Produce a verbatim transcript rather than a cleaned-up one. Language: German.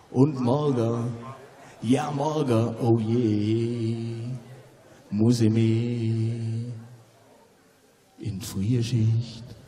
Und morgen, ja morgen, oh je, muss ich mich in die Frühschicht